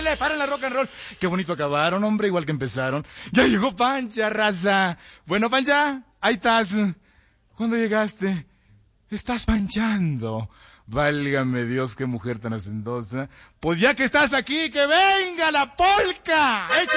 párenle rock and roll. Qué bonito acabaron, hombre, igual que empezaron. Ya llegó Pancha, raza. Bueno, Pancha, ahí estás. ¿Cuándo llegaste? Estás panchando. Válgame Dios, qué mujer tan hacendosa. Pues ya que estás aquí, que venga la polca.